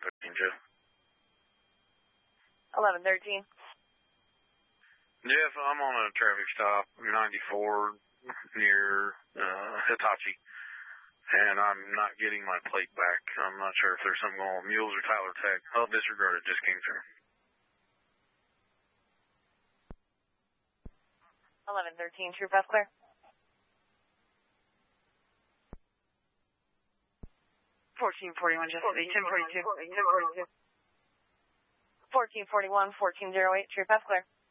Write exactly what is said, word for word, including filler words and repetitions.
thirteen, Jeff. eleven thirteen. Jeff, I'm on a traffic stop, ninety-four, near uh, Hitachi, and I'm not getting my plate back. I'm not sure if there's something going on with mules or Tyler Tech. Oh, disregarded, just came through. eleven thirteen, true path clear. fourteen forty-one, just ten forty-two. fourteen forty-one, fourteen oh eight, true path clear.